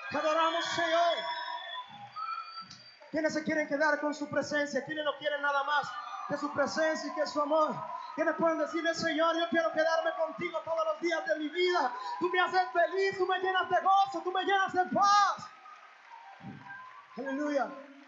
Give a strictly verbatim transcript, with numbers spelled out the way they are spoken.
Te adoramos, Señor. ¿Quiénes se quieren quedar con su presencia? ¿Quiénes no quieren nada más que su presencia y que su amor? ¿Quiénes pueden decirle, Señor, yo quiero quedarme contigo todos los días de mi vida? Tú me haces feliz, tú me llenas de gozo, tú me llenas de paz. Aleluya.